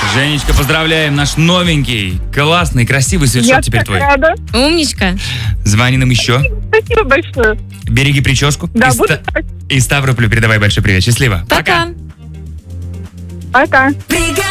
Женечка, поздравляем, наш новенький, классный, красивый свитшот Я теперь так твой. рада. Умничка. Звони нам еще. Спасибо большое. Береги прическу. Да, и, буду и Ставрополю передавай большой привет. Счастливо. Пока. Пока. Бригада!